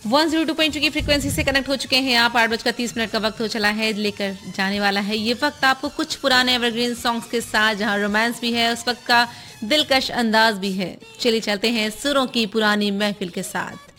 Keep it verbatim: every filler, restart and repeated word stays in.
One zero two point two की frequency से connect हो चुके हैं आप। आठ बजकर तीस मिनट का वक्त हो चला है, लेकर जाने वाला है ये वक्त आपको कुछ पुराने एवरग्रीन सॉन्ग्स के साथ, जहां रोमांस भी है, उस वक्त का दिलकश अंदाज भी है। चलिए चलते हैं सुरों की पुरानी महफिल के साथ।